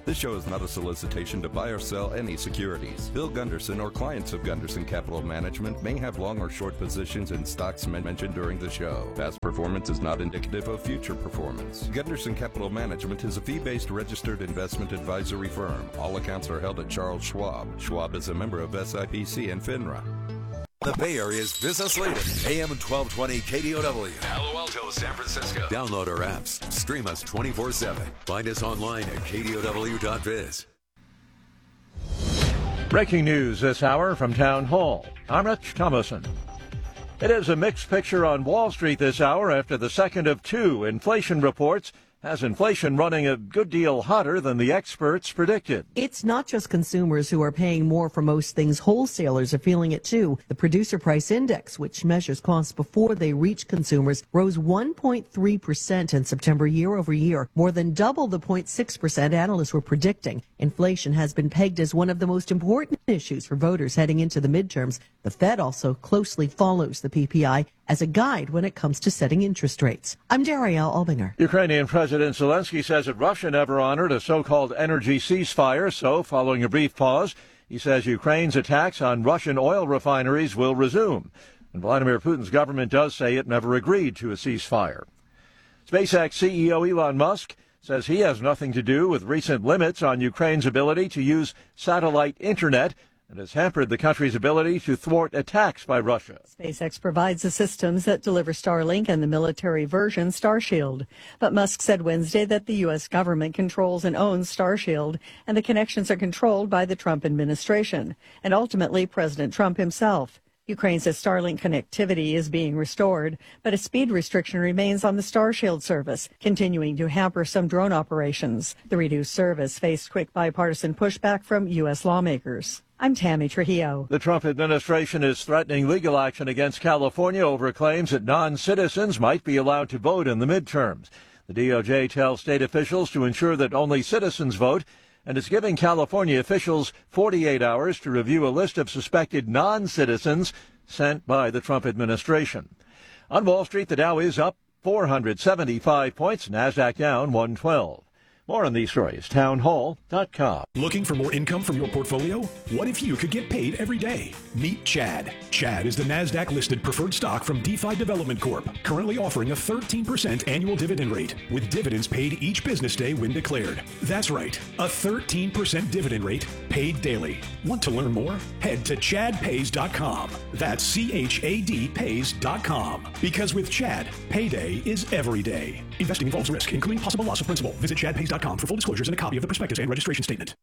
This show is not a solicitation to buy or sell any securities. Bill Gunderson or clients of Gunderson Capital Management may have long or short positions in stocks mentioned during the show. Past performance is not indicative of future performance. Gunderson Capital Management is a fee-based registered investment advisory firm. All accounts are held at Charles Schwab. Schwab is a member of SIPC and FINRA. The Bay Area's business leader, AM 1220 KDOW. Palo Alto, San Francisco. Download our apps. Stream us 24/7. Find us online at KDOW.biz. Breaking news this hour from Town Hall. I'm Rich Thomason. It is a mixed picture on Wall Street this hour after the second of two inflation reports has inflation running a good deal hotter than the experts predicted. It's not just consumers who are paying more for most things. Wholesalers are feeling it too. The Producer Price Index, which measures costs before they reach consumers, rose 1.3% in September year over year, more than double the 0.6% analysts were predicting. Inflation has been pegged as one of the most important issues for voters heading into the midterms. The Fed also closely follows the PPI as a guide when it comes to setting interest rates. I'm Darielle Albinger. Ukrainian President Zelensky says that Russia never honored a so-called energy ceasefire, so following a brief pause, he says Ukraine's attacks on Russian oil refineries will resume. And Vladimir Putin's government does say it never agreed to a ceasefire. SpaceX CEO Elon Musk says he has nothing to do with recent limits on Ukraine's ability to use satellite internet and has hampered the country's ability to thwart attacks by Russia. SpaceX provides the systems that deliver Starlink and the military version Starshield. But Musk said Wednesday that the U.S. government controls and owns Starshield, and the connections are controlled by the Trump administration, and ultimately President Trump himself. Ukraine says Starlink connectivity is being restored, but a speed restriction remains on the Starshield service, continuing to hamper some drone operations. The reduced service faced quick bipartisan pushback from U.S. lawmakers. I'm Tammy Trujillo. The Trump administration is threatening legal action against California over claims that non-citizens might be allowed to vote in the midterms. The DOJ tells state officials to ensure that only citizens vote, and is giving California officials 48 hours to review a list of suspected non-citizens sent by the Trump administration. On Wall Street, the Dow is up 475 points, NASDAQ down 112. More on these stories, townhall.com. Looking for more income from your portfolio? What if you could get paid every day? Meet Chad. Chad is the NASDAQ-listed preferred stock from DeFi Development Corp., currently offering a 13% annual dividend rate, with dividends paid each business day when declared. That's right, a 13% dividend rate paid daily. Want to learn more? Head to chadpays.com. That's CHAD-pays.com. Because with Chad, payday is every day. Investing involves risk, including possible loss of principal. Visit chadpays.com for full disclosures and a copy of the prospectus and registration statement.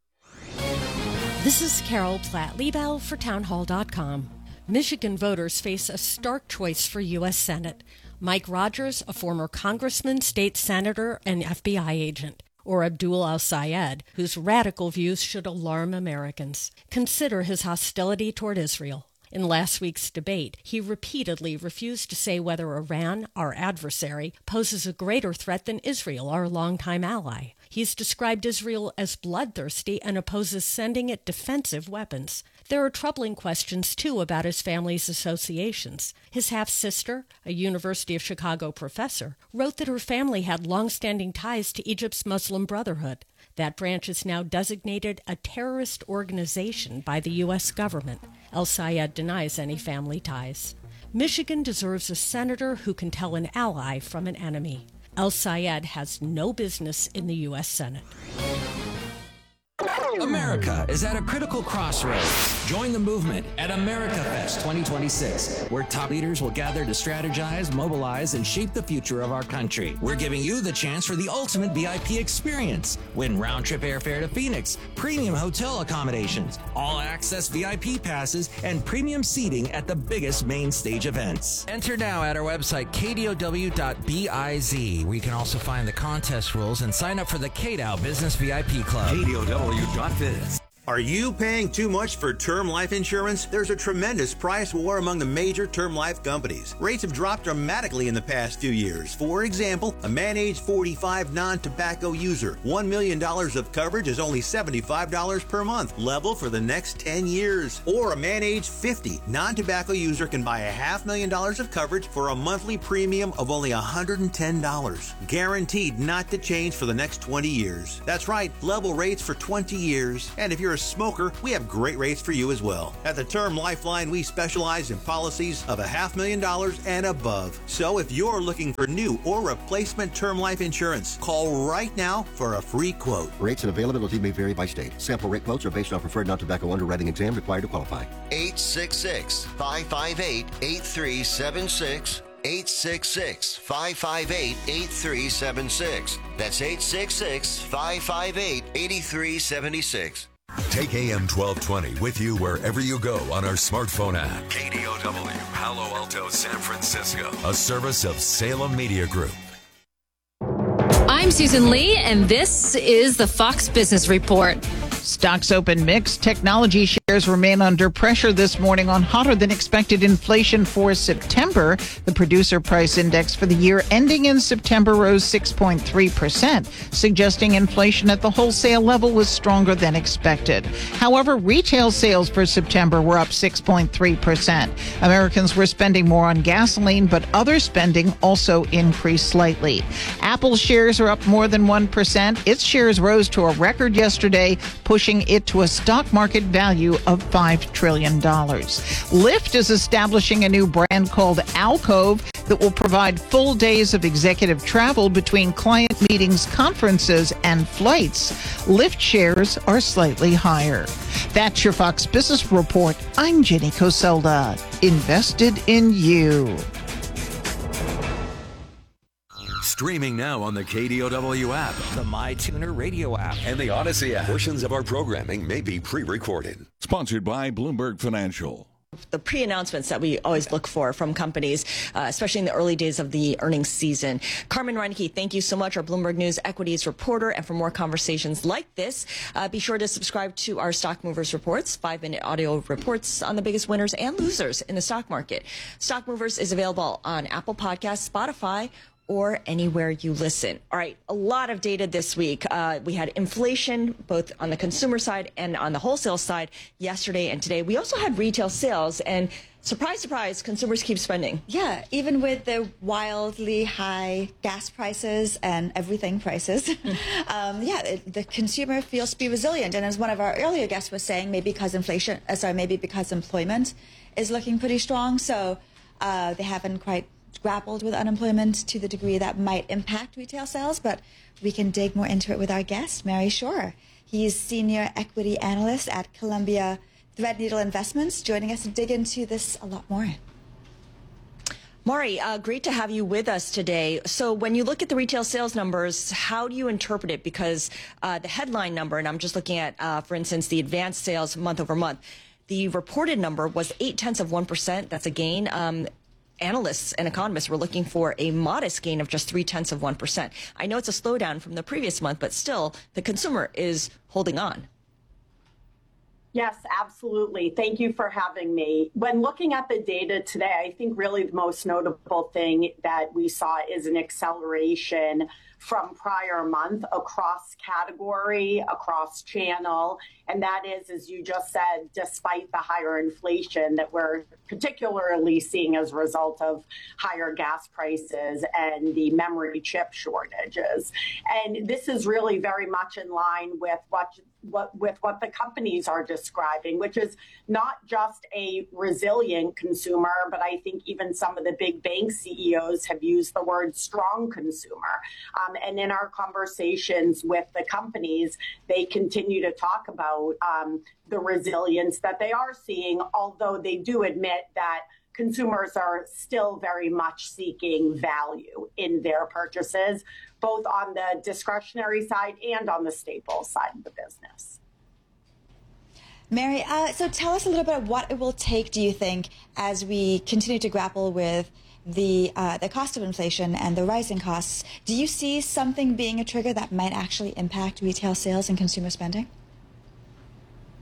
This is Carol Platt-Liebel for townhall.com. Michigan voters face a stark choice for U.S. Senate. Mike Rogers, a former congressman, state senator, and FBI agent, or Abdul al-Sayed, whose radical views should alarm Americans. Consider his hostility toward Israel. In last week's debate, he repeatedly refused to say whether Iran, our adversary, poses a greater threat than Israel, our longtime ally. He's described Israel as bloodthirsty and opposes sending it defensive weapons. There are troubling questions, too, about his family's associations. His half-sister, a University of Chicago professor, wrote that her family had long-standing ties to Egypt's Muslim Brotherhood. That branch is now designated a terrorist organization by the U.S. government. El-Sayed denies any family ties. Michigan deserves a senator who can tell an ally from an enemy. El-Sayed has no business in the U.S. Senate. America is at a critical crossroads. Join the movement at AmericaFest 2026, where top leaders will gather to strategize, mobilize, and shape the future of our country. We're giving you the chance for the ultimate VIP experience. Win round-trip airfare to Phoenix, premium hotel accommodations, all-access VIP passes, and premium seating at the biggest main stage events. Enter now at our website, kdow.biz, where you can also find the contest rules and sign up for the KDOW Business VIP Club. KDOW.biz. Are you paying too much for term life insurance? There's a tremendous price war among the major term life companies. Rates have dropped dramatically in the past 2 years. For example, a man age 45 non-tobacco user, $1 million of coverage is only $75 per month, level for the next 10 years. Or a man age 50 non-tobacco user can buy $500,000 of coverage for a monthly premium of only $110, guaranteed not to change for the next 20 years. That's right, level rates for 20 years. And if you're a smoker, we have great rates for you as well. At the Term Lifeline, we specialize in policies of $500,000 and above. So if you're looking for new or replacement term life insurance, call right now for a free quote. Rates and availability may vary by state. Sample rate quotes are based on preferred non-tobacco underwriting exam required to qualify. 866-558-8376. 866-558-8376. That's 866-558-8376. Take AM 1220 with you wherever you go on our smartphone app. KDOW, Palo Alto, San Francisco. A service of Salem Media Group. I'm Susan Lee, and this is the Fox Business Report. Stocks open mixed. Technology shares remain under pressure this morning on hotter than expected inflation for September. The producer price index for the year ending in September rose 6.3%, suggesting inflation at the wholesale level was stronger than expected. However, retail sales for September were up 6.3%. Americans were spending more on gasoline, but other spending also increased slightly. Apple shares are up more than 1%. Its shares rose to a record yesterday, pushing it to a stock market value of $5 trillion. Lyft is establishing a new brand called Alcove that will provide full days of executive travel between client meetings, conferences, and flights. Lyft shares are slightly higher. That's your Fox Business Report. I'm Jenny Coselda. Invested in you. Streaming now on the KDOW app, the MyTuner radio app, and the Odyssey app. Portions of our programming may be pre-recorded. Sponsored by Bloomberg Financial. The pre-announcements that we always look for from companies, especially in the early days of the earnings season. Carmen Reinke, thank you so much, our Bloomberg News equities reporter. And for more conversations like this, be sure to subscribe to our Stock Movers Reports, 5-minute audio reports on the biggest winners and losers in the stock market. Stock Movers is available on Apple Podcasts, Spotify, or anywhere you listen. All right, a lot of data this week. We had inflation both on the consumer side and on the wholesale side yesterday and today. We also had retail sales, and surprise, surprise, consumers keep spending. Yeah, even with the wildly high gas prices and everything prices, the consumer feels to be resilient. And as one of our earlier guests was saying, maybe because employment is looking pretty strong, so they haven't quite grappled with unemployment to the degree that might impact retail sales, but we can dig more into it with our guest, Mary Shore. He's Senior Equity Analyst at Columbia Threadneedle Investments, joining us to dig into this a lot more. Maury, great to have you with us today. So when you look at the retail sales numbers, how do you interpret it? Because the headline number, and I'm just looking at, for instance, the advanced sales month over month, the reported number was 0.8%. That's a gain. Analysts and economists were looking for a modest gain of just 0.3%. I know it's a slowdown from the previous month, but still the consumer is holding on. Yes, absolutely. Thank you for having me. When looking at the data today, I think really the most notable thing that we saw is an acceleration from prior month across category, across channel. And that is, as you just said, despite the higher inflation that we're particularly seeing as a result of higher gas prices and the memory chip shortages. And this is really very much in line with what the companies are describing, which is not just a resilient consumer, but I think even some of the big bank CEOs have used the word strong consumer. And in our conversations with the companies, they continue to talk about the resilience that they are seeing, although they do admit that consumers are still very much seeking value in their purchases, both on the discretionary side and on the staples side of the business. Mary, so tell us a little bit what it will take, do you think, as we continue to grapple with the cost of inflation and the rising costs. Do you see something being a trigger that might actually impact retail sales and consumer spending?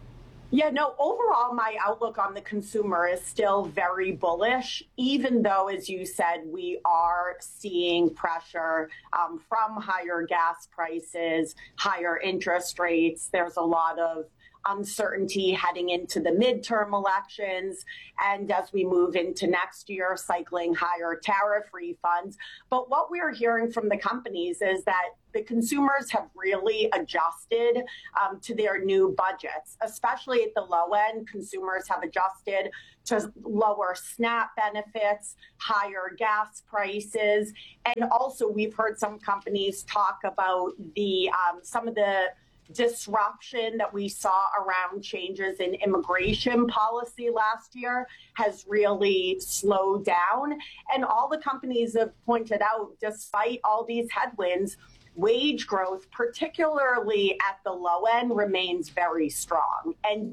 Yeah, no, overall, my outlook on the consumer is still very bullish, even though, as you said, we are seeing pressure from higher gas prices, higher interest rates. There's a lot of uncertainty heading into the midterm elections, and as we move into next year, cycling higher tariff refunds. But what we're hearing from the companies is that the consumers have really adjusted to their new budgets, especially at the low end. Consumers have adjusted to lower SNAP benefits, higher gas prices, and also we've heard some companies talk about the some of the disruption that we saw around changes in immigration policy last year has really slowed down. And all the companies have pointed out, despite all these headwinds, wage growth, particularly at the low end, remains very strong. And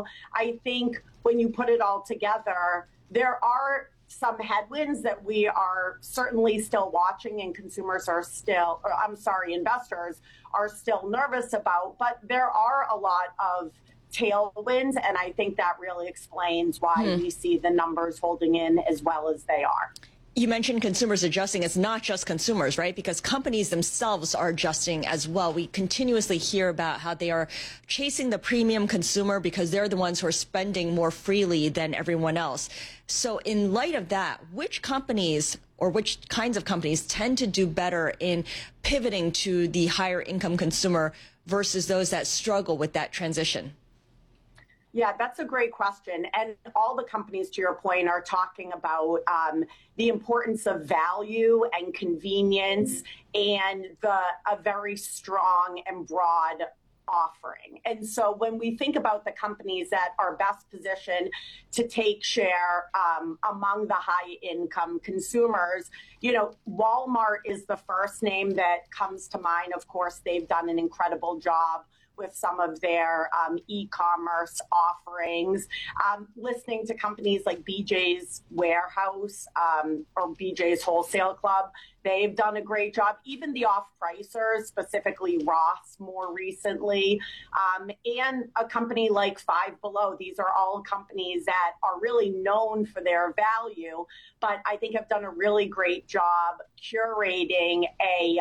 I think when you put it all together, there are some headwinds that we are certainly still watching, and consumers are still, investors are still nervous about, but there are a lot of tailwinds, and I think that really explains why we see the numbers holding in as well as they are. You mentioned consumers adjusting. It's not just consumers, right? Because companies themselves are adjusting as well. We continuously hear about how they are chasing the premium consumer because they're the ones who are spending more freely than everyone else. So in light of that, which companies or which kinds of companies tend to do better in pivoting to the higher income consumer versus those that struggle with that transition? Yeah, that's a great question. And all the companies, to your point, are talking about the importance of value and convenience and a very strong and broad offering. And so when we think about the companies that are best positioned to take share among the high income consumers, you know, Walmart is the first name that comes to mind. Of course, they've done an incredible job with some of their e-commerce offerings. Listening to companies like BJ's Warehouse or BJ's Wholesale Club, they've done a great job. Even the off-pricers, specifically Ross more recently, and a company like Five Below. These are all companies that are really known for their value, but I think have done a really great job curating a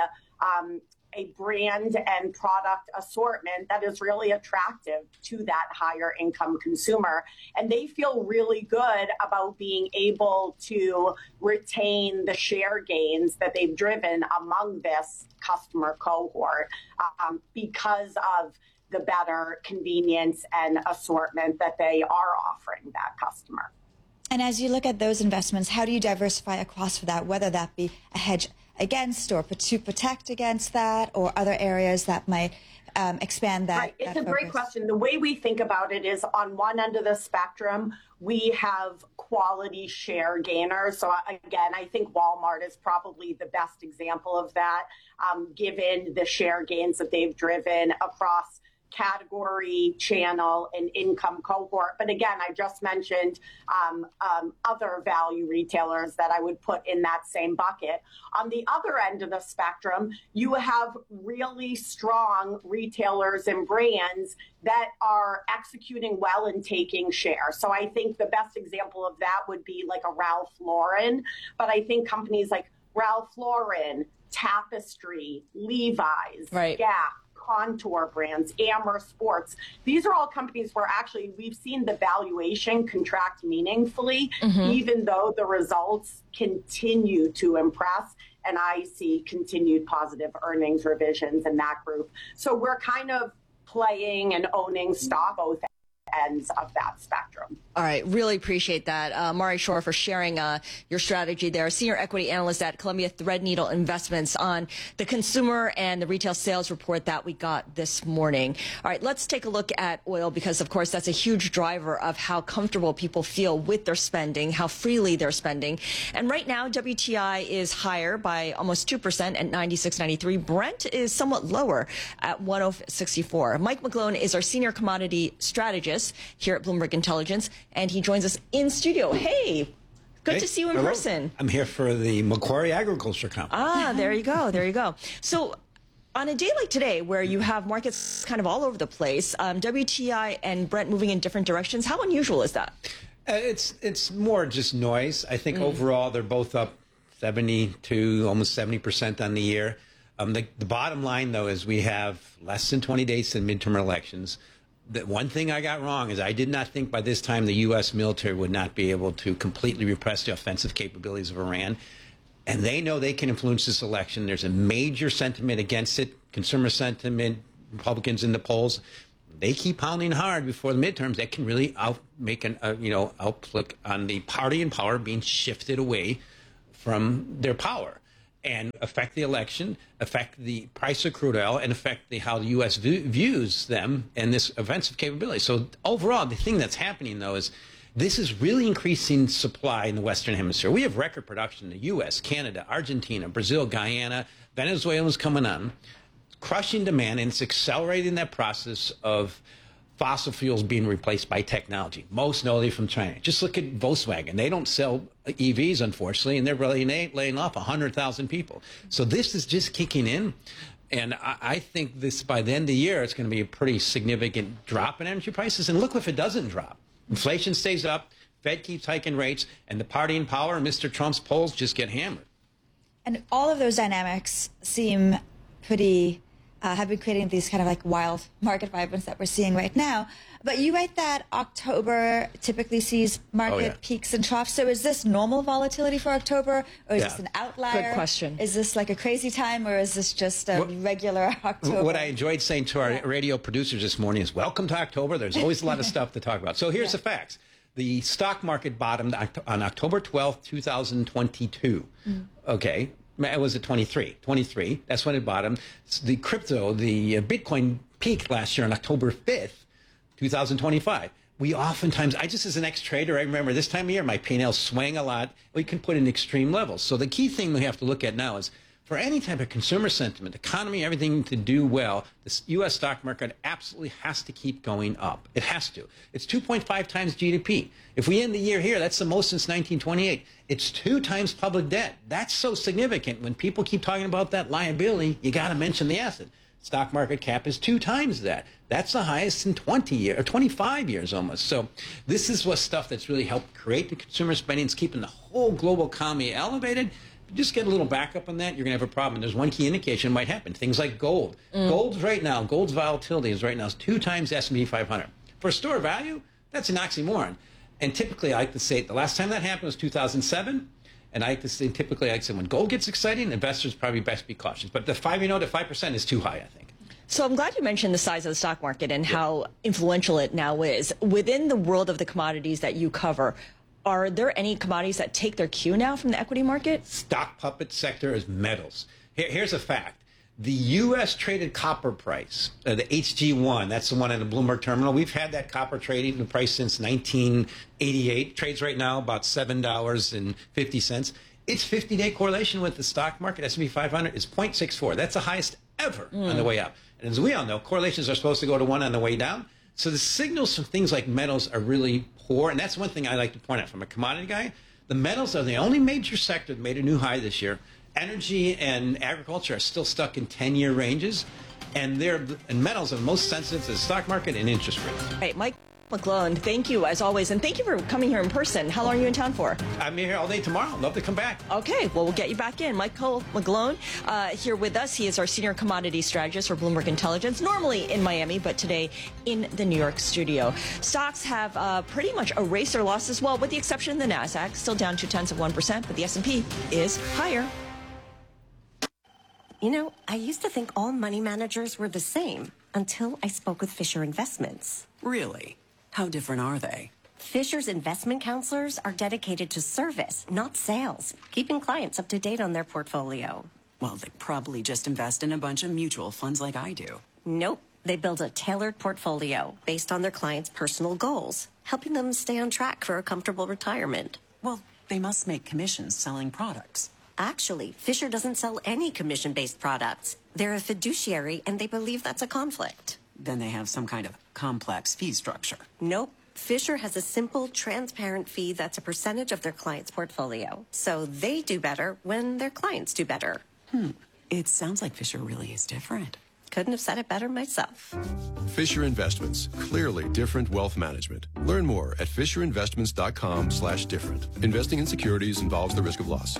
brand and product assortment that is really attractive to that higher income consumer. And they feel really good about being able to retain the share gains that they've driven among this customer cohort because of the better convenience and assortment that they are offering that customer. And as you look at those investments, how do you diversify across for that, whether that be a hedge against or to protect against that, or other areas that might expand that? Right. It's a great question. The way we think about it is on one end of the spectrum, we have quality share gainers. So again, I think Walmart is probably the best example of that, given the share gains that they've driven across category, channel, and income cohort. But again, I just mentioned other value retailers that I would put in that same bucket. On the other end of the spectrum, you have really strong retailers and brands that are executing well and taking share. So I think the best example of that would be like a Ralph Lauren. But I think companies like Ralph Lauren, Tapestry, Levi's, Gap, Contour Brands, Amer Sports. These are all companies where actually we've seen the valuation contract meaningfully, even though the results continue to impress. And I see continued positive earnings revisions in that group. So we're kind of playing and owning stock both ends of that spectrum. All right. Really appreciate that. Mari Shore for sharing your strategy there. Senior equity analyst at Columbia Threadneedle Investments on the consumer and the retail sales report that we got this morning. All right. Let's take a look at oil because, of course, that's a huge driver of how comfortable people feel with their spending, how freely they're spending. And right now, WTI is higher by almost 2% at 96.93. Brent is somewhat lower at 106.64. Mike McGlone is our senior commodity strategist here at Bloomberg Intelligence, and he joins us in studio. Hey, good to see you in person. I'm here for the Macquarie Agriculture Conference. Ah, there you go. There you go. So On a day like today, where you have markets kind of all over the place, WTI and Brent moving in different directions, how unusual is that? It's more just noise. I think overall they're both up 72, almost 70% on the year. The bottom line, though, is we have less than 20 days to midterm elections. The one thing I got wrong is I did not think by this time the U.S. military would not be able to completely repress the offensive capabilities of Iran. And they know they can influence this election. There's a major sentiment against it, consumer sentiment, Republicans in the polls. They keep pounding hard before the midterms. That can really make an outlook on the party in power being shifted away from their power and affect the election, affect the price of crude oil, and affect how the U.S. views them and this offensive capability. So overall, the thing that's happening, though, is this is really increasing supply in the Western Hemisphere. We have record production in the U.S., Canada, Argentina, Brazil, Guyana, Venezuela's coming on, crushing demand, and it's accelerating that process of fossil fuels being replaced by technology, most notably from China. Just look at Volkswagen. They don't sell EVs, unfortunately, and they're really laying off 100,000 people. So this is just kicking in. And I think this, by the end of the year, it's going to be a pretty significant drop in energy prices. And look if it doesn't drop. Inflation stays up, Fed keeps hiking rates, and the party in power, Mr. Trump's polls, just get hammered. And all of those dynamics seem pretty, have been creating these kind of like wild market vibrance that we're seeing right now. But you write that October typically sees market peaks and troughs. So is this normal volatility for October, or is this an outlier? Good question. Is this like a crazy time, or is this just a regular October? What I enjoyed saying to our radio producers this morning is, welcome to October. There's always a lot of stuff to talk about. So here's the facts. The stock market bottomed on October 12th, 2022. Okay. It was at 23. That's when it bottomed. The crypto, the Bitcoin peaked last year on October 5th, 2025. We oftentimes, just as an ex-trader, I remember this time of year, my P&L swang a lot. We can put in extreme levels. So the key thing we have to look at now is, for any type of consumer sentiment, economy, everything to do well, the U.S. stock market absolutely has to keep going up. It has to. It's 2.5 times GDP. If we end the year here, that's the most since 1928. It's 2 times public debt. That's so significant. When people keep talking about that liability, you got to mention the asset. Stock market cap is 2 times that. That's the highest in 20 years, or 25 years almost. So this is what stuff that's really helped create the consumer spending. It's keeping the whole global economy elevated. Just get a little backup on that, you're going to have a problem. There's one key indication might happen. Things like gold. Gold's volatility is right now 2 times the S&P 500. For store value, that's an oxymoron. And typically, I like to say, the last time that happened was 2007. And I like to say, typically, like I said, when gold gets exciting, investors probably best be cautious. But the 5% is too high, I think. So I'm glad you mentioned the size of the stock market and how influential it now is. Within the world of the commodities that you cover, are there any commodities that take their cue now from the equity market? Stock puppet sector is metals. Here's a fact. The U.S. traded copper price, the HG1, that's the one in the Bloomberg terminal. We've had that copper trading the price since 1988. Trades right now about $7.50. Its 50-day correlation with the stock market, S&P 500, is 0.64. That's the highest ever on the way up. And as we all know, correlations are supposed to go to 1 on the way down. So the signals from things like metals are really poor. And that's one thing I like to point out from a commodity guy. The metals are the only major sector that made a new high this year. Energy and agriculture are still stuck in 10-year ranges. And metals are most sensitive to the stock market and interest rates. Right, Mike McGlone, thank you as always, and thank you for coming here in person. How long are you in town for? I'm here all day tomorrow. Love to come back. Okay, well, we'll get you back in. Michael McGlone here with us. He is our senior commodity strategist for Bloomberg Intelligence, normally in Miami, but today in the New York studio. Stocks have pretty much erased their losses, well, with the exception of the NASDAQ, still down 0.2%, but the S&P is higher. You know, I used to think all money managers were the same until I spoke with Fisher Investments. Really? How different are they? Fisher's investment counselors are dedicated to service, not sales, keeping clients up to date on their portfolio. Well, they probably just invest in a bunch of mutual funds like I do. Nope. They build a tailored portfolio based on their clients' personal goals, helping them stay on track for a comfortable retirement. Well, they must make commissions selling products. Actually, Fisher doesn't sell any commission-based products. They're a fiduciary, and they believe that's a conflict. Then they have some kind of complex fee structure. Nope. Fisher has a simple, transparent fee that's a percentage of their client's portfolio. So they do better when their clients do better. It sounds like Fisher really is different. Couldn't have said it better myself. Fisher Investments. Clearly different wealth management. Learn more at fisherinvestments.com/different. Investing in securities involves the risk of loss.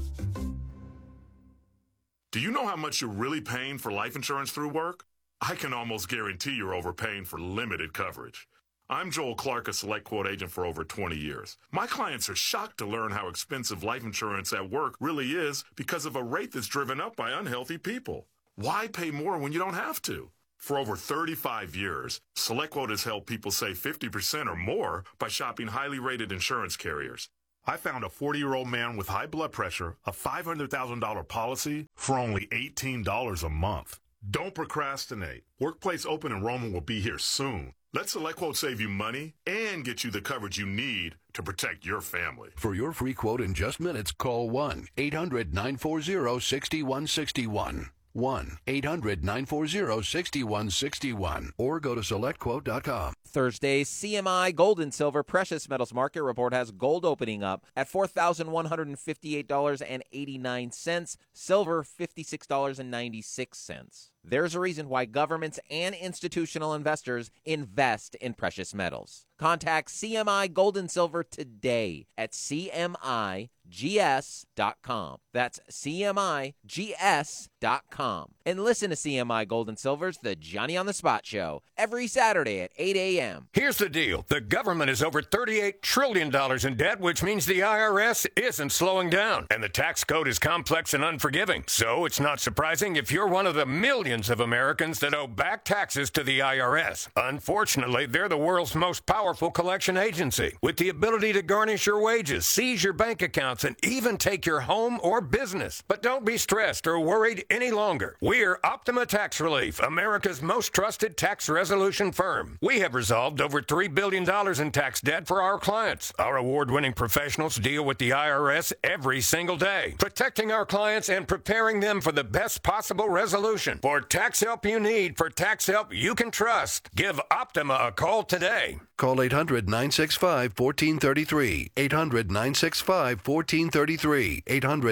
Do you know how much you're really paying for life insurance through work? I can almost guarantee you're overpaying for limited coverage. I'm Joel Clark, a Select Quote agent for over 20 years. My clients are shocked to learn how expensive life insurance at work really is because of a rate that's driven up by unhealthy people. Why pay more when you don't have to? For over 35 years, SelectQuote has helped people save 50% or more by shopping highly rated insurance carriers. I found a 40-year-old man with high blood pressure, a $500,000 policy for only $18 a month. Don't procrastinate. Workplace open enrollment will be here soon. Let SelectQuote save you money and get you the coverage you need to protect your family. For your free quote in just minutes, call 1-800-940-6161. 1-800-940-6161 or go to selectquote.com. Thursday's CMI Gold and Silver Precious Metals Market Report has gold opening up at $4,158.89, silver $56.96. There's a reason why governments and institutional investors invest in precious metals. Contact CMI Gold and Silver today at CMIGS.com. That's CMIGS.com. And listen to CMI Gold and Silver's The Johnny on the Spot Show every Saturday at 8 a.m. Here's the deal. The government is over $38 trillion in debt, which means the IRS isn't slowing down. And the tax code is complex and unforgiving. So it's not surprising if you're one of the millions of Americans that owe back taxes to the IRS. Unfortunately, they're the world's most powerful collection agency, with the ability to garnish your wages, seize your bank accounts, and even take your home or business. But don't be stressed or worried any longer. We're Optima Tax Relief, America's most trusted tax resolution firm. We have resolved over $3 billion in tax debt for our clients. Our award-winning professionals deal with the IRS every single day, protecting our clients and preparing them for the best possible resolution. For tax help you need, for tax help you can trust, give Optima a call today. Call 800-965-1433. 800-965-1433.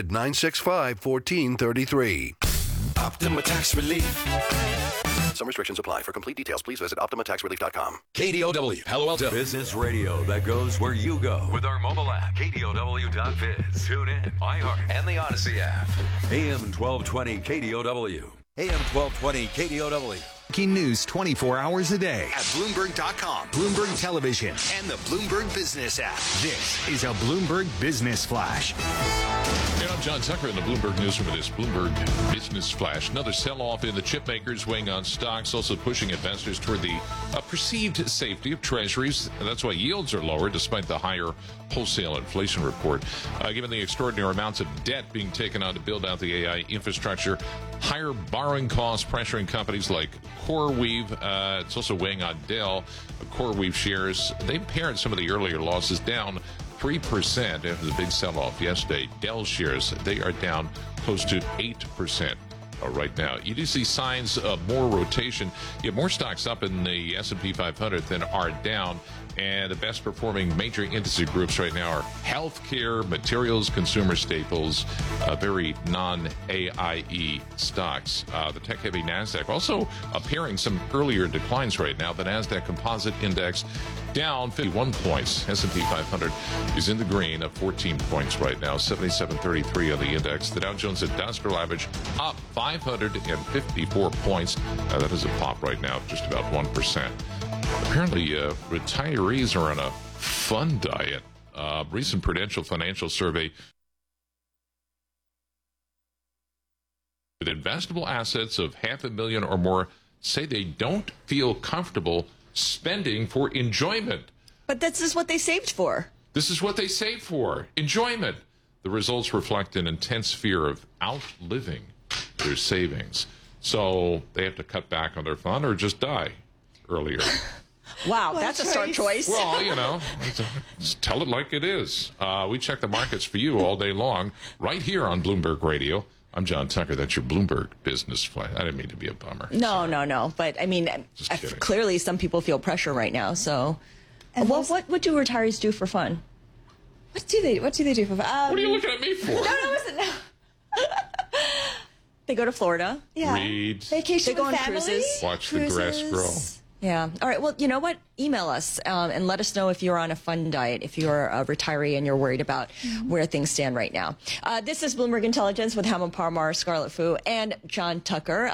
800-965-1433. Optima Tax Relief. Some restrictions apply. For complete details, please visit OptimaTaxRelief.com. KDOW, Palo Alto. Business radio that goes where you go. With our mobile app, KDOW.biz. Tune in, iHeart, and the Odyssey app. AM 1220 KDOW. AM 1220 KDOW. Breaking news 24 hours a day at Bloomberg.com, Bloomberg Television, and the Bloomberg Business app. This is a Bloomberg Business Flash. Hey, I'm John Tucker in the Bloomberg Newsroom with this Bloomberg Business Flash. Another sell-off in the chip makers weighing on stocks, also pushing investors toward the perceived safety of treasuries. And that's why yields are lower despite the higher wholesale inflation report. Given the extraordinary amounts of debt being taken on to build out the AI infrastructure, higher borrowing costs pressuring companies like CoreWeave. It's also weighing on Dell. CoreWeave shares, they pared some of the earlier losses down 3% after the big sell-off yesterday. Dell shares, they are down close to 8%. Right now, you do see signs of more rotation. You have more stocks up in the S&P 500 than are down, and the best performing major industry groups right now are healthcare, materials, consumer staples, very non-AIE stocks. The tech-heavy NASDAQ also appearing some earlier declines right now. The NASDAQ Composite Index down 51 points. S&P 500 is in the green at 14 points right now, 77.33 on the index. The Dow Jones Industrial Average up 554 points. That is a pop right now, just about 1%. Apparently, retirees are on a fun diet. Recent Prudential Financial Survey with investable assets of $500,000 or more say they don't feel comfortable spending for enjoyment. But this is what they saved for. This is what they saved for, enjoyment. The results reflect an intense fear of outliving their savings. So they have to cut back on their fun or just die earlier. Wow, that's a smart choice. Well, you know, just tell it like it is. We check the markets for you all day long, right here on Bloomberg Radio. I'm John Tucker. That's your Bloomberg Business Flash. I didn't mean to be a bummer. No. But, I mean, clearly some people feel pressure right now. So, and what do retirees do for fun? What do they do for fun? What are you looking at me for? No. They go to Florida. Yeah. Read. Vacation They go with on family. cruises. Watch the grass grow. Yeah. All right. Well, you know what? Email us and let us know if you're on a fun diet, if you're a retiree and you're worried about where things stand right now. This is Bloomberg Intelligence with Hamel Parmar, Scarlet Fu, and John Tucker.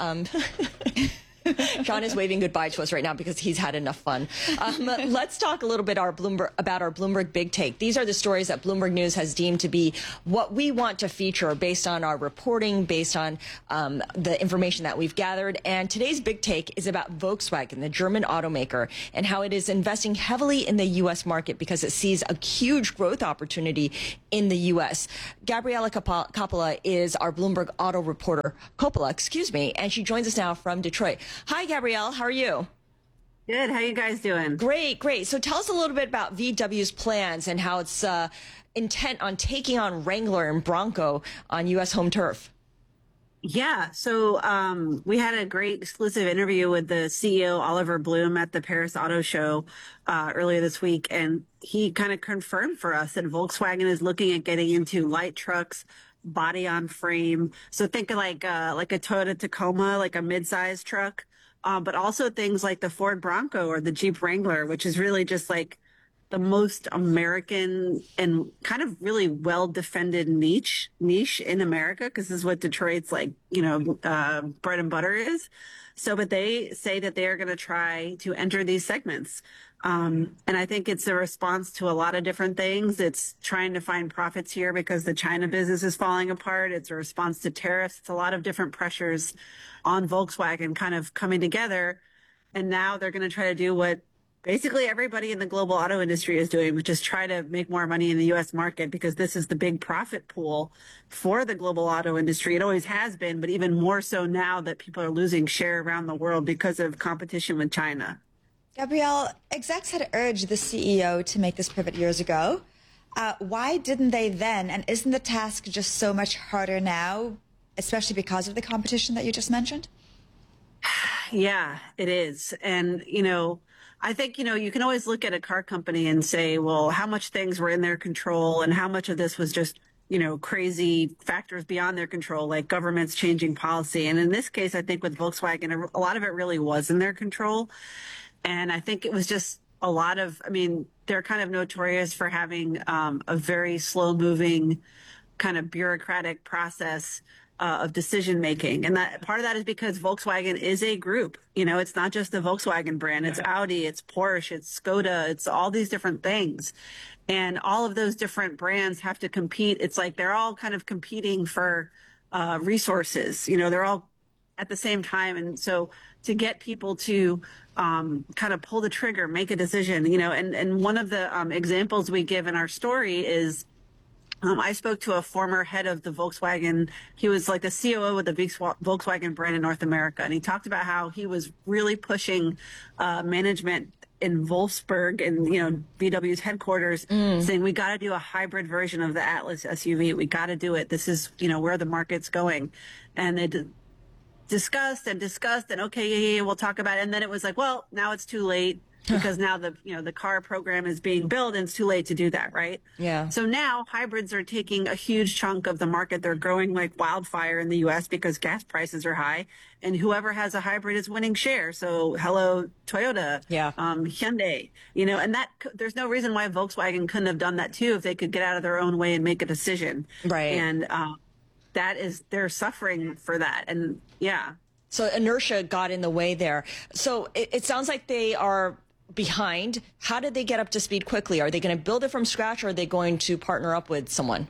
John is waving goodbye to us right now because he's had enough fun. Let's talk a little bit about our Bloomberg Big Take. These are the stories that Bloomberg News has deemed to be what we want to feature based on our reporting, based on the information that we've gathered. And today's Big Take is about Volkswagen, the German automaker, and how it is investing heavily in the U.S. market because it sees a huge growth opportunity in the U.S. Gabriella Coppola is our Bloomberg auto reporter, and she joins us now from Detroit. Hi, Gabrielle. How are you? Good. How you guys doing? Great, great. So tell us a little bit about VW's plans and how it's intent on taking on Wrangler and Bronco on U.S. home turf. Yeah. So we had a great exclusive interview with the CEO, Oliver Bloom, at the Paris Auto Show earlier this week. And he kind of confirmed for us that Volkswagen is looking at getting into light trucks, body on frame. So think of like a Toyota Tacoma, like a mid-sized truck, but also things like the Ford Bronco or the Jeep Wrangler, which is really just like the most American and kind of really well-defended niche in America, because this is what Detroit's like, bread and butter is. So, but they say that they are going to try to enter these segments. And I think it's a response to a lot of different things. It's trying to find profits here because the China business is falling apart. It's a response to tariffs. It's a lot of different pressures on Volkswagen kind of coming together. And now they're going to try to do what basically everybody in the global auto industry is doing, which is try to make more money in the U.S. market, because this is the big profit pool for the global auto industry. It always has been, but even more so now that people are losing share around the world because of competition with China. Gabrielle, execs had urged the CEO to make this pivot years ago. Why didn't they then? And isn't the task just so much harder now, especially because of the competition that you just mentioned? Yeah, it is. And, I think, you can always look at a car company and say, well, how much things were in their control and how much of this was just, crazy factors beyond their control, like governments changing policy. And in this case, I think with Volkswagen, a lot of it really was in their control. And I think it was just a lot of, they're kind of notorious for having a very slow moving kind of bureaucratic process of decision making. And that part of that is because Volkswagen is a group. It's not just the Volkswagen brand. It's Audi, it's Porsche, it's Skoda, it's all these different things. And all of those different brands have to compete. It's like they're all kind of competing for resources. They're all at the same time. And so to get people to kind of pull the trigger, make a decision, and one of the examples we give in our story is I spoke to a former head of the Volkswagen. He was like the COO of the Volkswagen brand in North America. And he talked about how he was really pushing management in Wolfsburg and, VW's headquarters, saying, we got to do a hybrid version of the Atlas SUV. We got to do it. This is, where the market's going. And they discussed and okay, yeah, we'll talk about it. And then it was like, well, now it's too late. Because now the car program is being built and it's too late to do that, right? Yeah. So now hybrids are taking a huge chunk of the market. They're growing like wildfire in the U.S. because gas prices are high, and whoever has a hybrid is winning share. So hello, Toyota, Hyundai, and that there's no reason why Volkswagen couldn't have done that too if they could get out of their own way and make a decision. Right. And they're suffering for that. And yeah. So inertia got in the way there. So it sounds like they are behind. How did they get up to speed quickly? Are they going to build it from scratch, or are they going to partner up with someone?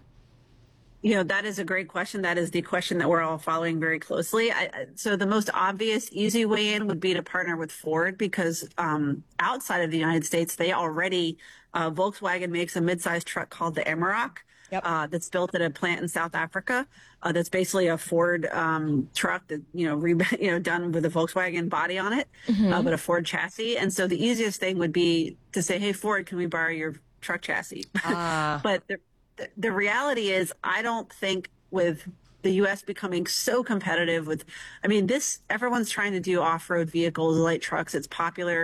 That is a great question. That is the question that we're all following very closely. So the most obvious, easy way in would be to partner with Ford, because outside of the United States, they already, Volkswagen makes a mid-sized truck called the Amarok. Yep. That's built at a plant in South Africa. That's basically a Ford truck that done with a Volkswagen body on it, but a Ford chassis. And so the easiest thing would be to say, "Hey Ford, can we borrow your truck chassis?" But the reality is, I don't think with the U.S. becoming so competitive with, everyone's trying to do off-road vehicles, light trucks. It's popular.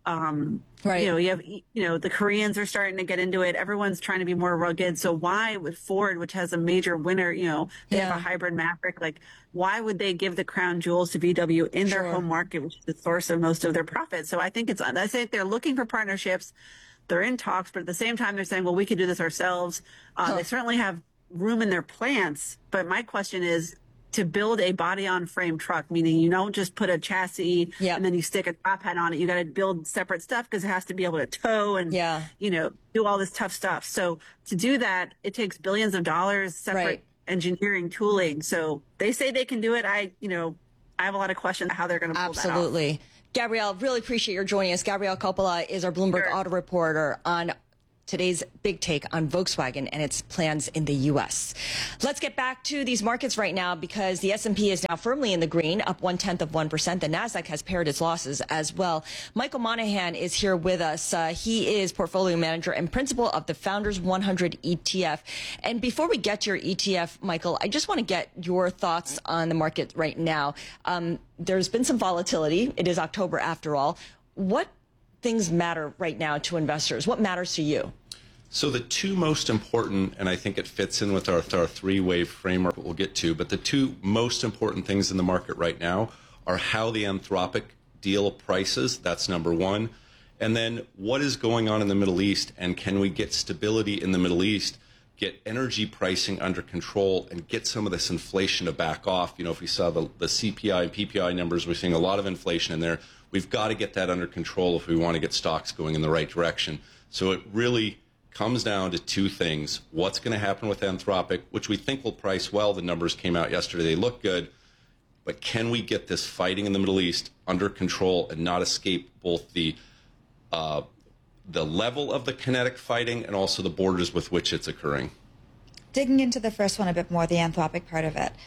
Right. You have, the Koreans are starting to get into it. Everyone's trying to be more rugged. So why with Ford, which has a major winner, they have a hybrid Maverick, why would they give the crown jewels to VW in their home market, which is the source of most of their profits? So I think they're looking for partnerships. They're in talks, but at the same time, they're saying, well, we could do this ourselves. They certainly have room in their plants. But my question is, to build a body-on-frame truck, meaning you don't just put a chassis and then you stick a top hat on it. You got to build separate stuff because it has to be able to tow and, do all this tough stuff. So to do that, it takes billions of dollars, separate engineering tooling. So they say they can do it. I have a lot of questions how they're going to pull that off. Absolutely. Gabrielle, really appreciate your joining us. Gabrielle Coppola is our Bloomberg Auto reporter on today's big take on Volkswagen and its plans in the U.S. Let's get back to these markets right now because the S&P is now firmly in the green, up 0.1%. The Nasdaq has pared its losses as well. Michael Monahan is here with us. He is portfolio manager and principal of the Founders 100 ETF. And before we get to your ETF, Michael, I just want to get your thoughts on the market right now. There's been some volatility. It is October after all. What things matter right now to investors? What matters to you? So the two most important, and I think it fits in with our three-wave framework we'll get to, but the two most important things in the market right now are how the Anthropic deal prices, that's number one, and then what is going on in the Middle East, and can we get stability in the Middle East, get energy pricing under control, and get some of this inflation to back off. If we saw the CPI and PPI numbers, we're seeing a lot of inflation in there. We've got to get that under control if we want to get stocks going in the right direction. So it really comes down to two things. What's going to happen with Anthropic, which we think will price well. The numbers came out yesterday. They look good. But can we get this fighting in the Middle East under control and not escape both the level of the kinetic fighting and also the borders with which it's occurring? Digging into the first one a bit more, the Anthropic part of it,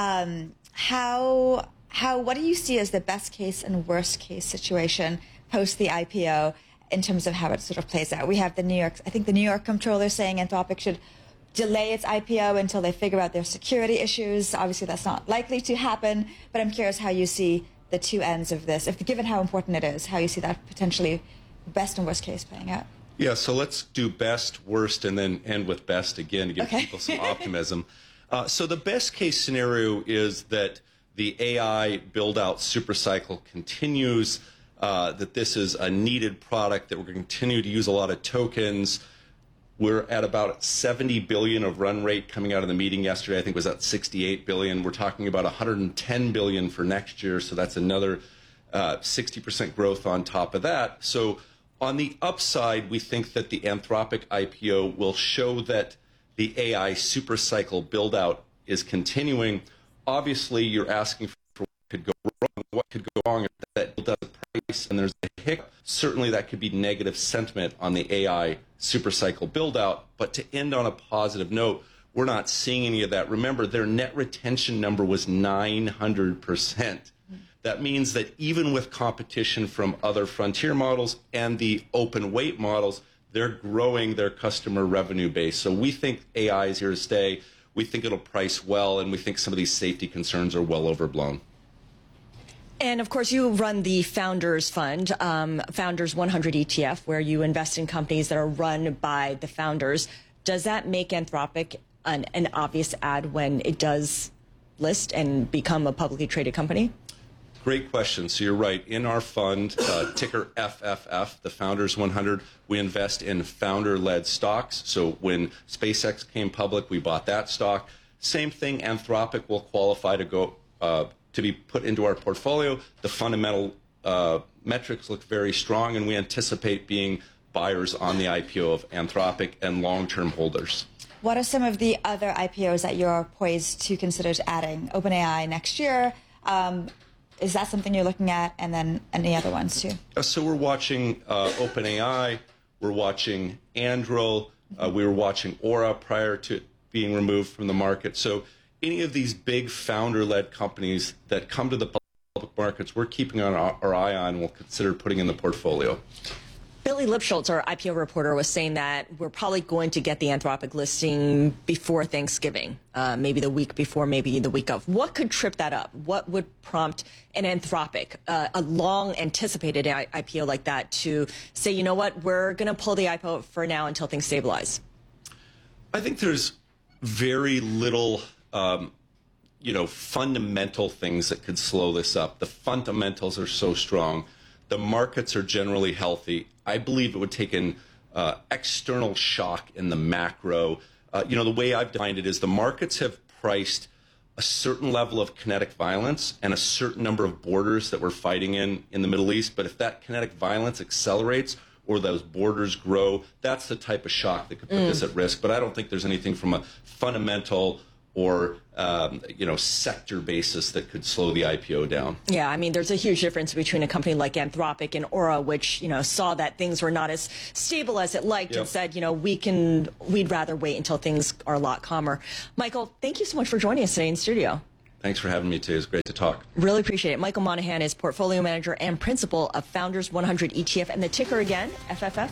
what do you see as the best case and worst case situation post the IPO in terms of how it sort of plays out? We have the New York comptroller saying Anthropic should delay its IPO until they figure out their security issues. Obviously, that's not likely to happen, but I'm curious how you see the two ends of this, given how important it is, how you see that potentially best and worst case playing out. Yeah, so let's do best, worst, and then end with best again to give people some optimism. So the best case scenario is that the AI build-out supercycle continues, that this is a needed product, that we're going to continue to use a lot of tokens. We're at about 70 billion of run rate coming out of the meeting yesterday. I think it was at 68 billion. We're talking about 110 billion for next year, so that's another 60% growth on top of that. So on the upside, we think that the Anthropic IPO will show that the AI supercycle build-out is continuing. Obviously, you're asking for what could go wrong. What could go wrong if that does a price and there's a hiccup? Certainly, that could be negative sentiment on the AI supercycle build-out. But to end on a positive note, we're not seeing any of that. Remember, their net retention number was 900%. That means that even with competition from other frontier models and the open weight models, they're growing their customer revenue base. So we think AI is here to stay. We think it'll price well, and we think some of these safety concerns are well overblown. And of course, you run the Founders Fund, Founders 100 ETF, where you invest in companies that are run by the founders. Does that make Anthropic an obvious add when it does list and become a publicly traded company? Great question. So you're right. In our fund, ticker FFF, the Founders 100, we invest in founder-led stocks. So when SpaceX came public, we bought that stock. Same thing, Anthropic will qualify to go to be put into our portfolio. The fundamental metrics look very strong, and we anticipate being buyers on the IPO of Anthropic and long-term holders. What are some of the other IPOs that you're poised to consider adding? OpenAI next year. Is that something you're looking at? And then any other ones too? So we're watching OpenAI. We're watching Anduril. We were watching Aura prior to being removed from the market. So any of these big founder-led companies that come to the public markets, we're keeping our eye on and we'll consider putting in the portfolio. Billy Lipschultz, our IPO reporter, was saying that we're probably going to get the Anthropic listing before Thanksgiving, maybe the week before, maybe the week of. What could trip that up? What would prompt an Anthropic, a long-anticipated IPO like that, to say, you know what, we're going to pull the IPO for now until things stabilize? I think there's very little, fundamental things that could slow this up. The fundamentals are so strong. The markets are generally healthy. I believe it would take an external shock in the macro. The way I've defined it is the markets have priced a certain level of kinetic violence and a certain number of borders that we're fighting in the Middle East. But if that kinetic violence accelerates or those borders grow, that's the type of shock that could put this at risk. But I don't think there's anything from a fundamental or sector basis that could slow the IPO down. Yeah, I mean, there's a huge difference between a company like Anthropic and Aura, which saw that things were not as stable as it liked, and said, we'd rather wait until things are a lot calmer. Michael, thank you so much for joining us today in studio. Thanks for having me today. It's great to talk. Really appreciate it. Michael Monahan is portfolio manager and principal of Founders 100 ETF, and the ticker again, FFF.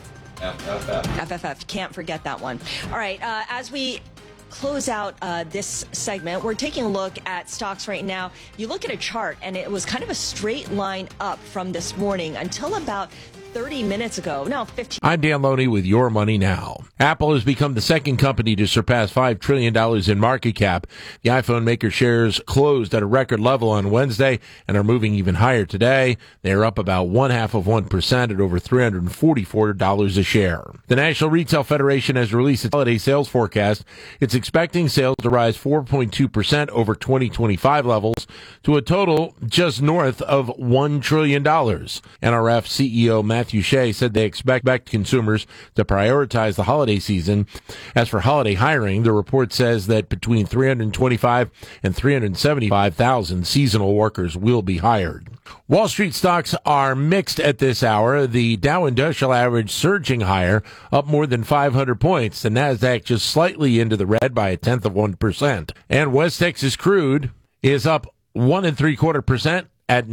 FFF. Can't forget that one. All right, as we close out this segment, we're taking a look at stocks right now. You look at a chart, and it was kind of a straight line up from this morning until about 30 minutes ago. No, 15. I'm Dan Loney with Your Money Now. Apple has become the second company to surpass $5 trillion in market cap. The iPhone maker shares closed at a record level on Wednesday and are moving even higher today. They are up about 0.5% at over $344 a share. The National Retail Federation has released its holiday sales forecast. It's expecting sales to rise 4.2% over 2025 levels to a total just north of $1 trillion. NRF CEO Matthew Shea said they expect consumers to prioritize the holiday season. As for holiday hiring, the report says that between 325 and 375,000 seasonal workers will be hired. Wall Street stocks are mixed at this hour. The Dow Industrial Average surging higher, up more than 500 points. The Nasdaq just slightly into the red by 0.1%. And West Texas crude is up 1.75% at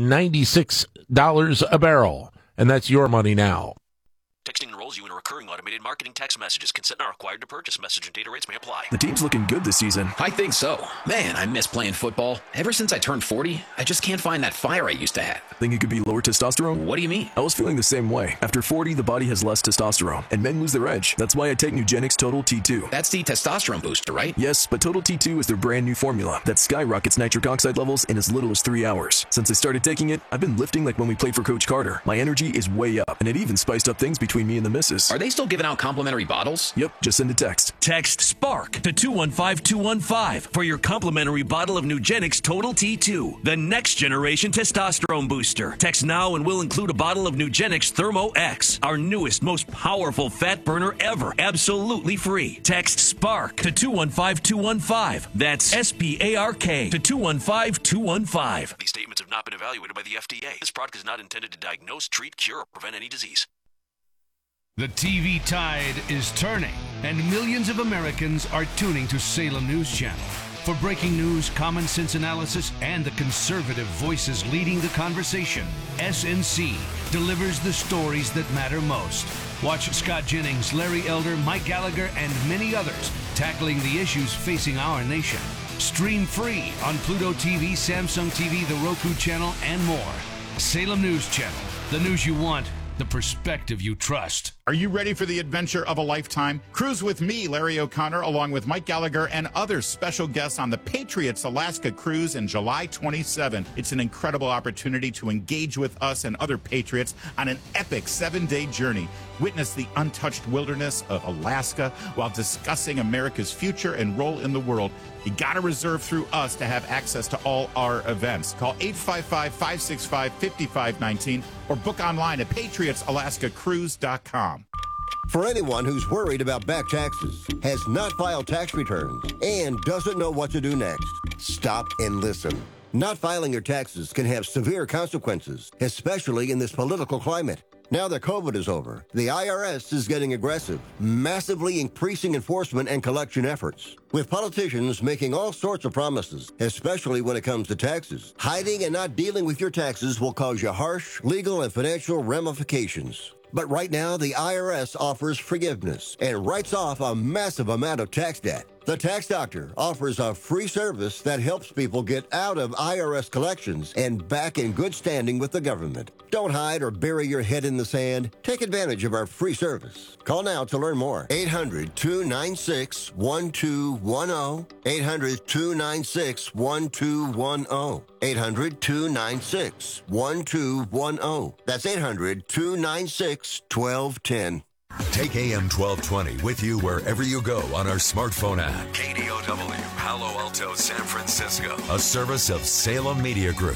$96 a barrel. And that's Your Money Now. Texting enrolls you in a recurring automated marketing text messages. Consent not required to purchase. Message and data rates may apply. The team's looking good this season. I think so. Man, I miss playing football. Ever since I turned 40, I just can't find that fire I used to have. Think it could be lower testosterone? What do you mean? I was feeling the same way. After 40, the body has less testosterone, and men lose their edge. That's why I take Nugenix Total T2. That's the testosterone booster, right? Yes, but Total T2 is their brand new formula that skyrockets nitric oxide levels in as little as 3 hours. Since I started taking it, I've been lifting like when we played for Coach Carter. My energy is way up, and it even spiced up things between me and the missus. Are they still giving out complimentary bottles? Yep, just send a text. Text SPARK to 215215 for your complimentary bottle of Nugenix Total T2, the next generation testosterone booster. Text now and we'll include a bottle of Nugenix Thermo X, our newest, most powerful fat burner ever, absolutely free. Text SPARK to 215215. That's SPARK to 215215. These statements have not been evaluated by the FDA. This product is not intended to diagnose, treat, cure, or prevent any disease. The TV tide is turning, and millions of Americans are tuning to Salem News Channel. For breaking news, common sense analysis, and the conservative voices leading the conversation, SNC delivers the stories that matter most. Watch Scott Jennings, Larry Elder, Mike Gallagher, and many others tackling the issues facing our nation. Stream free on Pluto TV, Samsung TV, the Roku channel, and more. Salem News Channel, the news you want, the perspective you trust. Are you ready for the adventure of a lifetime? Cruise with me, Larry O'Connor, along with Mike Gallagher and other special guests on the Patriots Alaska Cruise in July 27. It's an incredible opportunity to engage with us and other Patriots on an epic 7-day journey. Witness the untouched wilderness of Alaska while discussing America's future and role in the world. You got to reserve through us to have access to all our events. Call 855-565-5519 or book online at patriotsalaskacruise.com. For anyone who's worried about back taxes, has not filed tax returns, and doesn't know what to do next, stop and listen. Not filing your taxes can have severe consequences, especially in this political climate. Now that COVID is over, the IRS is getting aggressive, massively increasing enforcement and collection efforts. With politicians making all sorts of promises, especially when it comes to taxes, hiding and not dealing with your taxes will cause you harsh legal and financial ramifications. But right now, the IRS offers forgiveness and writes off a massive amount of tax debt. The Tax Doctor offers a free service that helps people get out of IRS collections and back in good standing with the government. Don't hide or bury your head in the sand. Take advantage of our free service. Call now to learn more. 800-296-1210. 800-296-1210. 800-296-1210. That's 800-296-1210. Take AM 1220 with you wherever you go on our smartphone app. KDOW, Palo Alto, San Francisco. A service of Salem Media Group.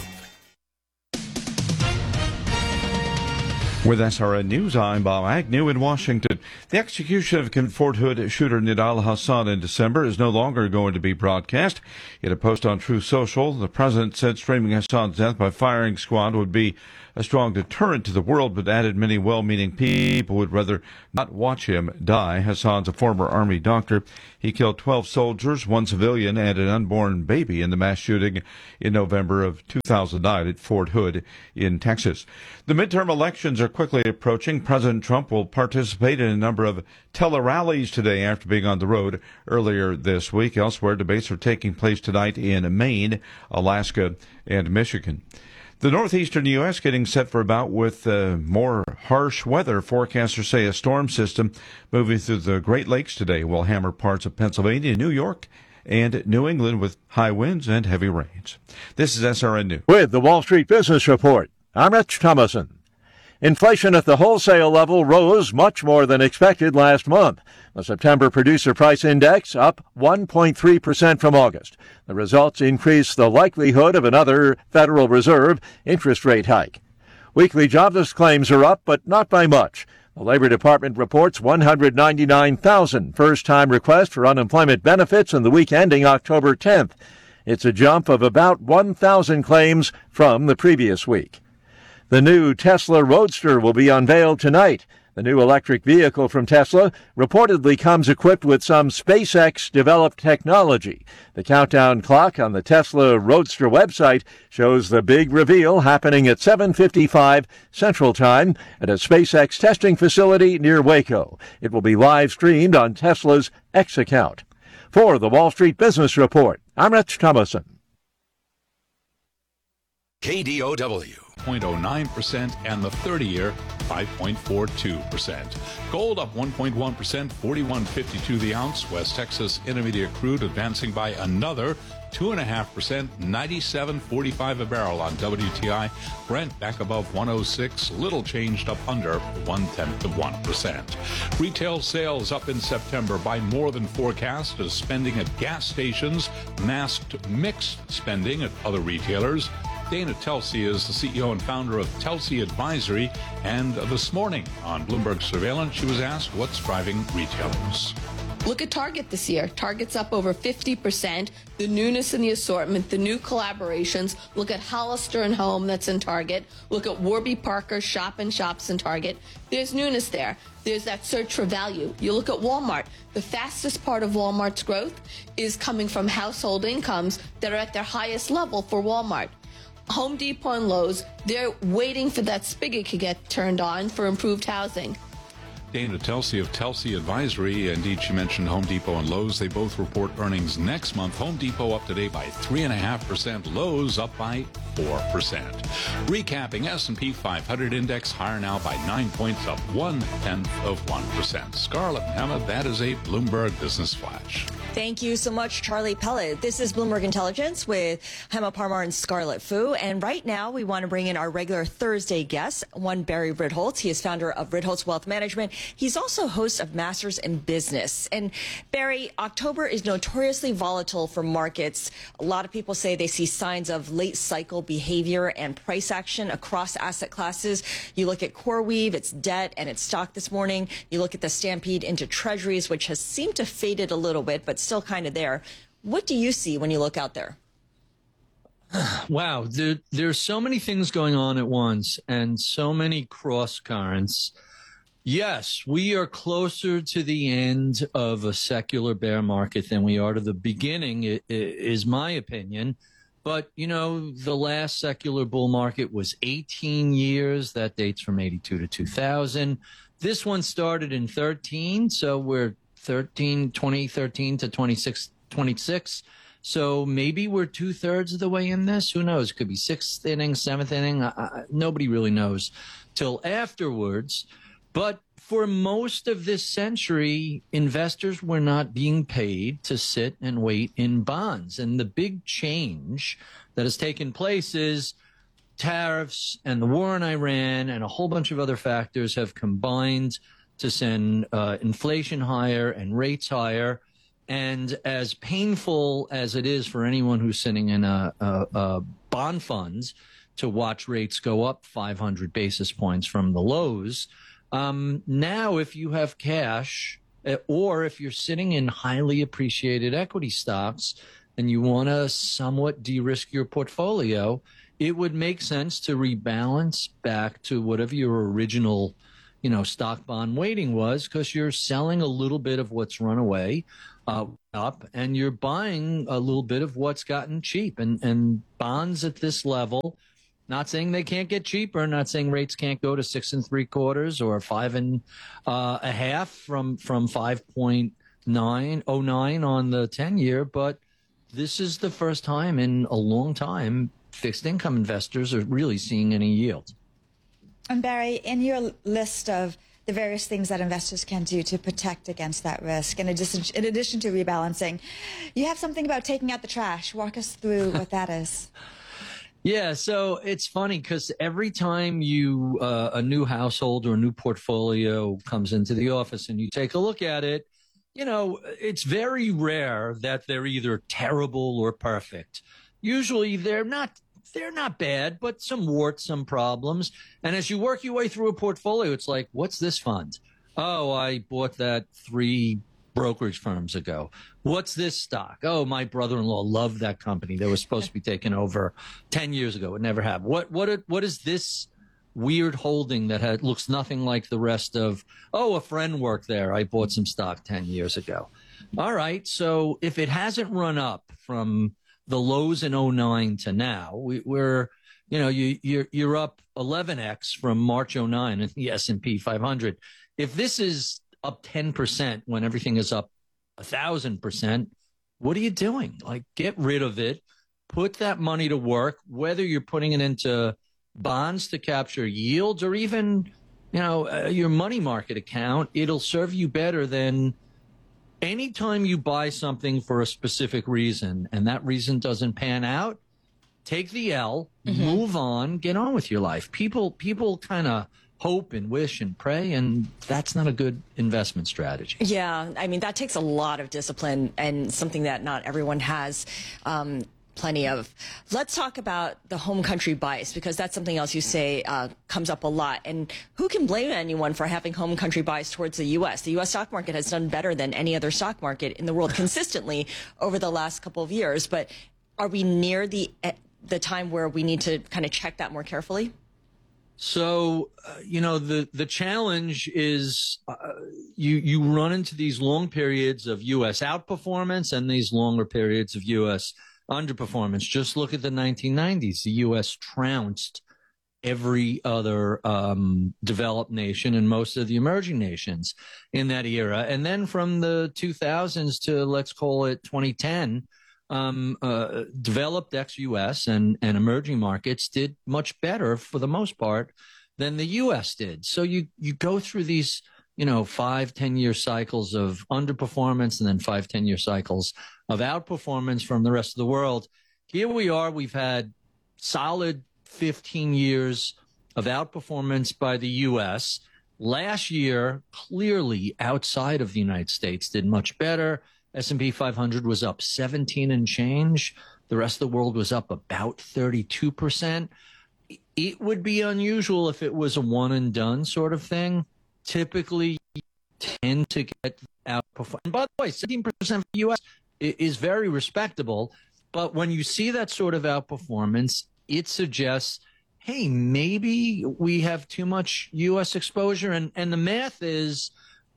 With SRN News, I'm Bob Agnew in Washington. The execution of Fort Hood shooter Nidal Hasan in December is no longer going to be broadcast. In a post on Truth Social, the president said streaming Hasan's death by firing squad would be a strong deterrent to the world, but added many well-meaning people would rather not watch him die. Hasan's a former Army doctor. He killed 12 soldiers, 1 civilian, and an unborn baby in the mass shooting in November of 2009 at Fort Hood in Texas. The midterm elections are quickly approaching. President Trump will participate in a number of tele-rallies today after being on the road earlier this week. Elsewhere, debates are taking place tonight in Maine, Alaska, and Michigan. The northeastern U.S. getting set for a bout with more harsh weather. Forecasters say a storm system moving through the Great Lakes today will hammer parts of Pennsylvania, New York, and New England with high winds and heavy rains. This is SRN News. With the Wall Street Business Report, I'm Rich Thomason. Inflation at the wholesale level rose much more than expected last month. The September Producer Price Index up 1.3% from August. The results increase the likelihood of another Federal Reserve interest rate hike. Weekly jobless claims are up, but not by much. The Labor Department reports 199,000 first-time requests for unemployment benefits in the week ending October 10th. It's a jump of about 1,000 claims from the previous week. The new Tesla Roadster will be unveiled tonight. The new electric vehicle from Tesla reportedly comes equipped with some SpaceX-developed technology. The countdown clock on the Tesla Roadster website shows the big reveal happening at 7:55 Central Time at a SpaceX testing facility near Waco. It will be live-streamed on Tesla's X account. For the Wall Street Business Report, I'm Rich Thomason. KDOW. 0.09% and the 30-year 5.42%. Gold up 1.1%, $41.52 the ounce. West Texas Intermediate crude advancing by another 2.5%, $97.45 a barrel on WTI. Brent back above 106, little changed up under 0.1%. Retail sales up in September by more than forecast as spending at gas stations masked mixed spending at other retailers. Dana Telsey is the CEO and founder of Telsey Advisory, and this morning on Bloomberg Surveillance, she was asked what's driving retailers. Look at Target this year. Target's up over 50%. The newness in the assortment, the new collaborations. Look at Hollister and Home that's in Target. Look at Warby Parker Shop and Shops in Target. There's newness there. There's that search for value. You look at Walmart. The fastest part of Walmart's growth is coming from household incomes that are at their highest level for Walmart. Home Depot and Lowe's, they're waiting for that spigot to get turned on for improved housing. Dana Telsey of Telsey Advisory. Indeed, she mentioned Home Depot and Lowe's. They both report earnings next month. Home Depot up today by 3.5%. Lowe's up by 4%. Recapping, S&P 500 index higher now by 9 points, up 0.1%. Scarlett and Emma, that is a Bloomberg Business Flash. Thank you so much, Charlie Pellet. This is Bloomberg Intelligence with Hema Parmar and Scarlett Fu. And right now, we want to bring in our regular Thursday guest, one Barry Ritholtz. He is founder of Ritholtz Wealth Management. He's also host of Masters in Business. And Barry, October is notoriously volatile for markets. A lot of people say they see signs of late cycle behavior and price action across asset classes. You look at CoreWeave, its debt and its stock this morning. You look at the stampede into treasuries, which has seemed to faded a little bit, but still kind of there. What do you see when you look out there? Wow, there's so many things going on at once and so many cross currents. Yes, we are closer to the end of a secular bear market than we are to the beginning, is my opinion. But, you know, the last secular bull market was 18 years. That dates from 82 to 2000. This one started in 13, so we're 2013 to 26. So maybe we're 2/3 of the way in this. Who knows? Could be 6th inning, 7th inning. Nobody really knows till afterwards. But for most of this century, investors were not being paid to sit and wait in bonds. And the big change that has taken place is tariffs and the war in Iran and a whole bunch of other factors have combined to send inflation higher and rates higher. And as painful as it is for anyone who's sitting in a bond funds to watch rates go up 500 basis points from the lows, now if you have cash or if you're sitting in highly appreciated equity stocks and you want to somewhat de-risk your portfolio, it would make sense to rebalance back to whatever your original, you know, stock bond weighting was, because you're selling a little bit of what's run away up and you're buying a little bit of what's gotten cheap. And bonds at this level, not saying they can't get cheaper, not saying rates can't go to 6 3/4 or 5 1/2 from 5.909 on the 10-year, but this is the first time in a long time fixed income investors are really seeing any yield. And Barry, in your list of the various things that investors can do to protect against that risk, in addition to rebalancing, you have something about taking out the trash. Walk us through what that is. Yeah, so it's funny because every time you a new household or a new portfolio comes into the office and you take a look at it, you know, it's very rare that they're either terrible or perfect. Usually they're not bad, but some warts, some problems. And as you work your way through a portfolio, it's like, what's this fund? Oh, I bought that 3 brokerage firms ago. What's this stock? Oh, my brother-in-law loved that company. They were supposed to be taken over 10 years ago. It never happened. What is this weird holding that looks nothing like the rest of, oh, a friend worked there. I bought some stock 10 years ago. All right. So if it hasn't run up from the lows in 2009 to now, we're, you know, you're up 11x from March 2009 in the S&P 500. If this is up 10% when everything is up 1,000%, what are you doing? Like, get rid of it, put that money to work, whether you're putting it into bonds to capture yields or even, you know, your money market account. It'll serve you better than anytime you buy something for a specific reason and that reason doesn't pan out, take the L, move on, get on with your life. People kind of hope and wish and pray, and that's not a good investment strategy. Yeah, I mean, that takes a lot of discipline and something that not everyone has plenty of. Let's talk about the home country bias, because that's something else you say comes up a lot. And who can blame anyone for having home country bias towards the U.S.? The U.S. stock market has done better than any other stock market in the world consistently over the last couple of years. But are we near the time where we need to kind of check that more carefully? So, you know, the challenge is you run into these long periods of U.S. outperformance and these longer periods of U.S. underperformance. Just look at the 1990s. The U.S. trounced every other developed nation and most of the emerging nations in that era. And then from the 2000s to, let's call it 2010, developed ex-U.S. and emerging markets did much better for the most part than the U.S. did. So you go through these, you know, 5-10 year cycles of underperformance and then 5-10 year cycles of outperformance from the rest of the world. Here we are. We've had solid 15 years of outperformance by the U.S. Last year, clearly outside of the United States, did much better. S&P 500 was up 17 and change. The rest of the world was up about 32%. It would be unusual if it was a one and done sort of thing. Typically, you tend to get outperformed. And by the way, 17% for the U.S. is very respectable. But when you see that sort of outperformance, it suggests, hey, maybe we have too much U.S. exposure. And the math is,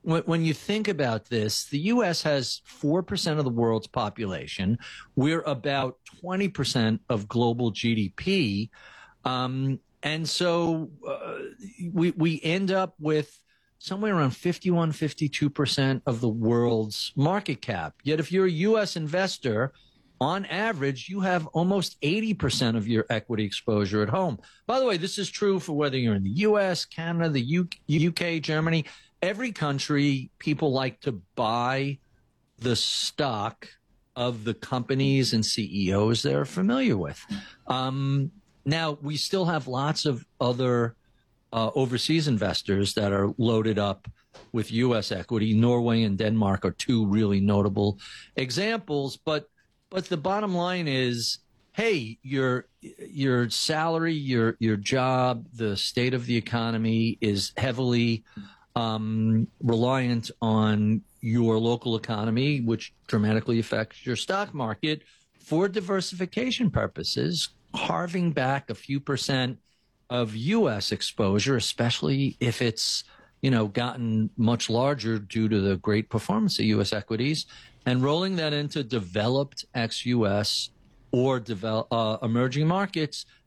when you think about this, the U.S. has 4% of the world's population. We're about 20% of global GDP. And so we end up with somewhere around 51, 52% of the world's market cap. Yet if you're a U.S. investor, on average, you have almost 80% of your equity exposure at home. By the way, this is true for whether you're in the U.S., Canada, the UK, Germany. Every country, people like to buy the stock of the companies and CEOs they're familiar with. Now, we still have lots of other overseas investors that are loaded up with U.S. equity. Norway and Denmark are two really notable examples. But the bottom line is, hey, your salary, your job, the state of the economy is heavily reliant on your local economy, which dramatically affects your stock market. For diversification purposes, carving back a few percent of U.S. exposure, especially if it's, gotten much larger due to the great performance of U.S. equities, and rolling that into developed ex-U.S. or emerging markets